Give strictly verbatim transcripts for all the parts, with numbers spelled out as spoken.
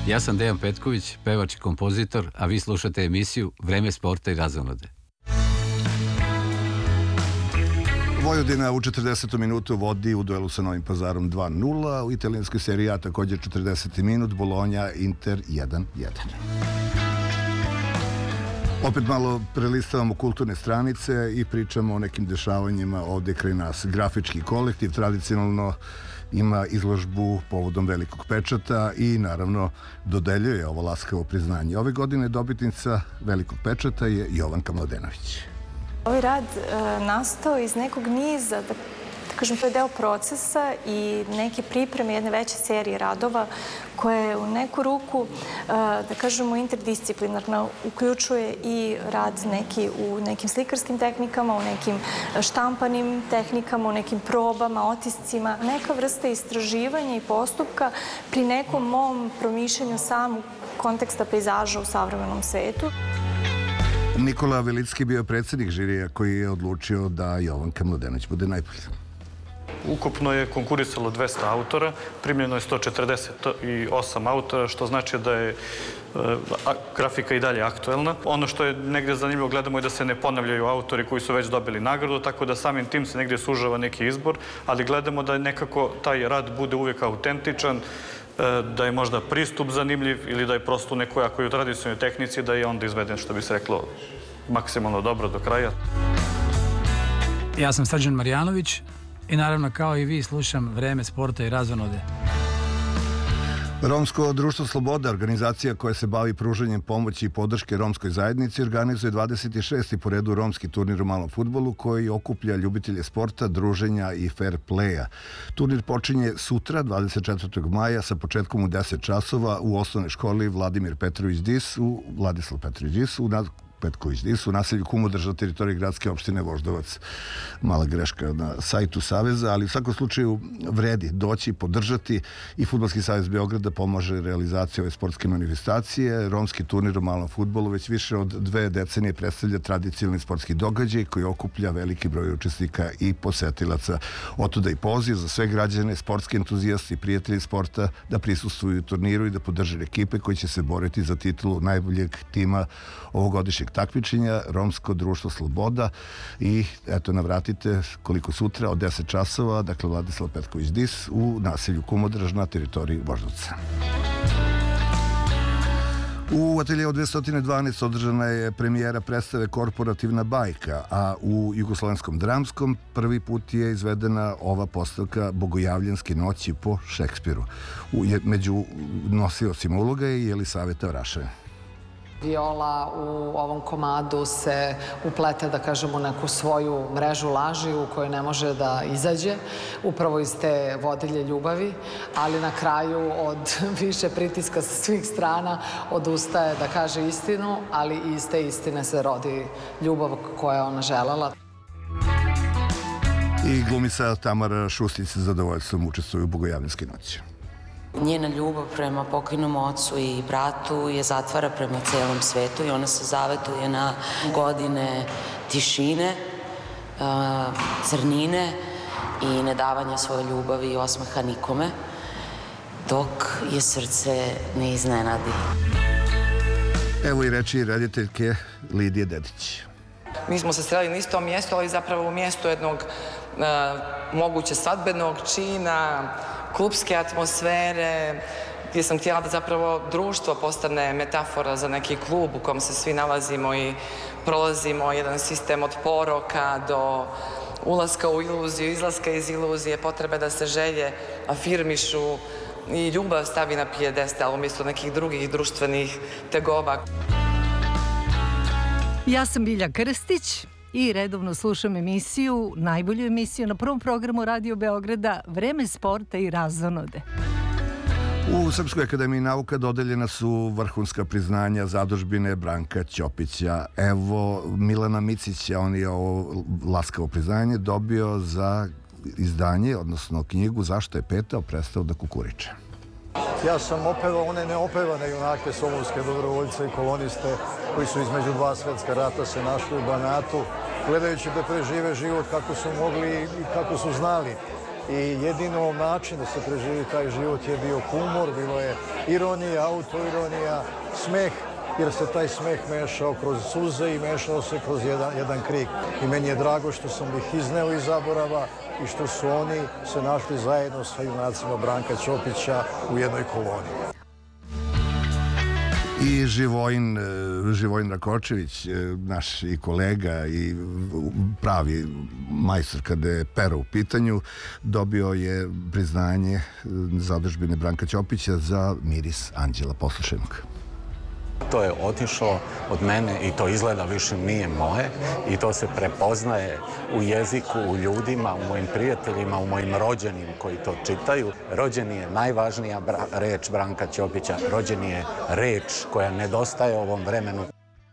Ja sam Dejan Petković, pevač i kompozitor, a vi slušate emisiju Vreme sporta i razonode. Vojvodina u četrdesetu minutu vodi u duelu sa Novim Pazarom dva nula, u italijanskoj seriji A također četrdeseti minut, Bolonja, Inter jedan jedan. Opet malo prelistavamo kulturne stranice i pričamo o nekim dešavanjima ovdje kraj nas. Grafički kolektiv tradicionalno ima izložbu povodom Velikog pečata i naravno dodeljuje ovo laskavo priznanje. Ove godine dobitnica Velikog pečata je Jovanka Mladenović. Ovaj rad e, nastao iz nekog niza, da, da kažem, to je deo procesa i neke pripreme jedne veće serije radova koja je u neku ruku, e, da kažemo, interdisciplinarna, uključuje i rad neki u nekim slikarskim tehnikama, u nekim štampanim tehnikama, u nekim probama, otiscima, neka vrsta istraživanja i postupka pri nekom mom promišljanju samog konteksta pejzaža u savremenom svetu. Nikola Velicki bio predsjednik žirija koji je odlučio da Jovanka Mladenović bude najbolja. Ukupno je konkurisalo dvesta autora, primljeno je sto četrdeset osam autora, što znači da je grafika i dalje aktuelna. Ono što je negdje zanimljivo, gledamo je da se ne ponavljaju autori koji su već dobili nagradu, tako da samim tim se negdje sužava neki izbor, ali gledamo da nekako taj rad bude uvijek autentičan, da je možda pristup zanimljiv ili da je prosto u nekoj, ako je u tradicionalnoj tehnici, da je onda izveden, što bi se reklo, maksimalno dobro do kraja. Ja sam Srđan Marjanović i naravno kao i vi slušam Vreme sporta i razonode. Romsko društvo Sloboda, organizacija koja se bavi pružanjem pomoći i podrške romskoj zajednici, organizuje dvadeset šesti po redu romski turnir u malom fudbalu koji okuplja ljubitelje sporta, druženja i fair playa. Turnir počinje sutra, dvadeset četvrtog maja, sa početkom u deset časova u osnovnoj školi Vladimir Petrović Dis u Vladislav Petrović Dis u Petković Dis u naselju Kumodrž na teritoriji gradske opštine Voždovac. Mala greška na sajtu Saveza, ali u svakom slučaju vredi doći, podržati i Fudbalski savez Beograda pomaže realizaciju ove sportske manifestacije. Romski turnir u malom fudbalu već više od dve decenije predstavlja tradicionalni sportski događaj koji okuplja veliki broj učesnika i posetilaca. Otuda i poziv za sve građane, sportske entuzijasti i prijatelji sporta da prisustvuju turniru i da podrže ekipe koji će se boriti za titulu najboljeg tima ovogodišnjeg takmičenja, Romsko društvo Sloboda. I eto, navratite koliko sutra od deset časova, dakle Vladislav Petković Dis u naselju Kumodrž na teritoriji Voždovca. U ateljeu dvesta dvanaest održana je premijera predstave Korporativna bajka, a u Jugoslovenskom dramskom prvi put je izvedena ova postavka Bogojavljanske noći po Šekspiru. U, je, među nosiocima uloga je Jelisaveta Orašev. Viola u ovom komadu se uplete, da kažemo, neku svoju mrežu laži u kojoj ne može da izađe, upravo iz te vodilje ljubavi, ali na kraju od više pritiska sa svih strana odustaje da kaže istinu, ali iz te istine se rodi ljubav koja je ona želela. I glumica Tamara Šustić sa zadovoljstvom učestvuje u Bogojavljanskoj noći. Njena ljubav prema pokojnom ocu i bratu je zatvara prema celom svetu i ona se zavetuje na godine tišine, crnine i nedavanja svoje ljubavi i osmeha nikome, dok je srce ne iznenadi. Evo i reči rediteljke Lidije Dedić. Mi smo se sreli na istom mjestu, ali zapravo u mjestu jednog uh, moguće svadbenog čina, klupske atmosfere, gdje sam htjela da zapravo društvo postane metafora za neki klub u kom se svi nalazimo i prolazimo jedan sistem od poroka do ulaska u iluziju, izlaska iz iluzije, potrebe da se želje afirmišu i ljubav stavi na pijedestal umjesto nekih drugih društvenih tegoba. Ja sam Bilja Krstić i redovno slušam emisiju, najbolju emisiju na prvom programu Radio Beograda, Vreme sporta i razonode. U Srpskoj akademiji nauka dodeljena su vrhunska priznanja zadužbine Branka Ćopića. Evo Milana Micića, on je ovo laskavo priznanje dobio za izdanje, odnosno knjigu Zašto je petao prestao da kukuriče. Ja sam opevao one neopevane junake somovske dobrovoljce i koloniste koji su između dva svetska rata se našli u Banatu, gledajući da prežive život kako su mogli i kako su znali. i jedino način da se preživi taj život je bio humor, bilo je ironija, autoironija, smeh, jer se taj smeh mešao kroz suze i mešao se kroz jedan, jedan krik. I meni je drago što sam ih izneo iz zaborava i što su oni se našli zajedno sa junacima Branka Ćopića u jednoj koloni. I Živojin, Živojin Rakočević, naš i kolega i pravi majstor kada je pero u pitanju, dobio je priznanje zadužbine Branka Ćopića za Miris anđela. Poslušajmo ga. To je otišlo od mene i to izgleda više nije moje i to se prepoznaje u jeziku, u ljudima, u mojim prijateljima, u mojim rođenim koji to čitaju. Rođeni je najvažnija reč Branka Ćopića, rođeni je reč koja nedostaje ovom vremenu.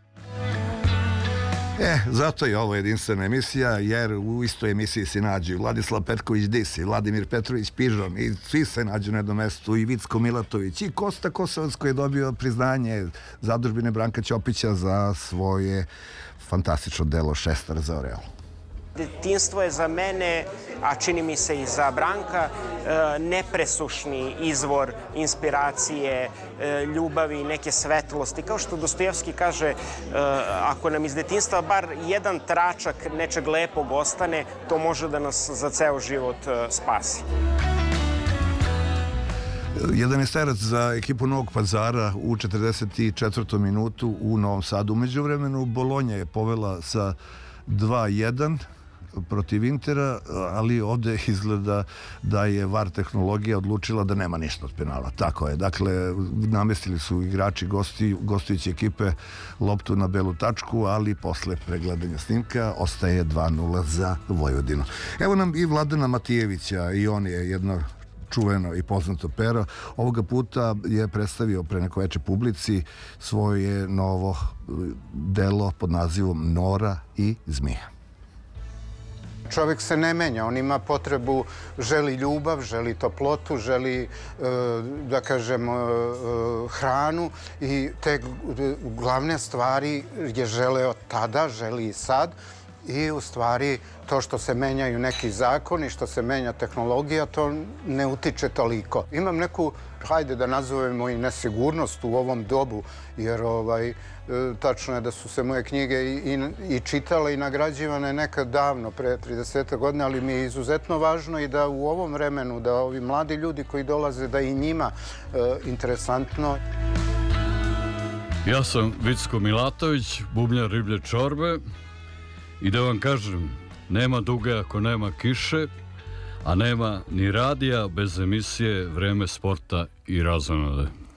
E, zato je ovo jedinstvena emisija, jer u istoj emisiji se nađu Vladislav Petković Disi, Vladimir Petrović Pižon i svi se nađu na jednom mestu, i Vicko Milatović i Kosta Kosovac koji je dobio priznanje zadužbine Branka Ćopića za svoje fantastično delo Šestar za Oreal. Detinjstvo je za mene, a čini mi se i za Branka, nepresušni izvor inspiracije, ljubavi, neke svetlosti. Kao što Dostojevski kaže, ako nam iz detinjstva bar jedan tračak nečeg lepog ostane, to može da nas za ceo život spasi. jedanaesterac za ekipu Novog Pazara u četrdeset četvrtom minutu u Novom Sadu. Umeđu vremenu Bolonja je povela sa dva jedan protiv Intera, ali ovde izgleda da je V A R tehnologija odlučila da nema ništa od penala. Tako je. Dakle, namestili su igrači gosti, gostujuće ekipe loptu na belu tačku, ali posle pregledanja snimka ostaje dva nula za Vojvodinu. Evo nam i Vladana Matijevića, i on je jedno čuveno i poznato pero. Ovoga puta je predstavio pre neko veče publici svoje novo delo pod nazivom Nora i zmija. Čovjek se ne menja, on ima potrebu, želi ljubav, želi toplotu, želi, da kažem, hranu i te glavne stvari je želeo tada, želi i sad. I u stvari to što se menjaju neki zakoni, što se menja tehnologija, to ne utiče toliko. Imam neku, hajde da nazovemo i nesigurnost u ovom dobu, jer ovaj, tačno je da su se moje knjige i, i, i čitale i nagrađivane nekad davno, pre trideset godina, ali mi je izuzetno važno i da u ovom vremenu, da ovi mladi ljudi koji dolaze, da i njima e, interesantno. Ja sam Vicko Milatović, bubnjar Riblje čorbe. I da vam kažem, nema duge ako nema kiše, a nema ni radija bez emisije Vreme sporta i razonode.